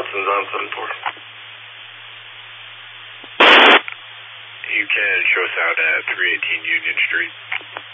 Johnson's on 7-4. You can show us out at 318 Union Street.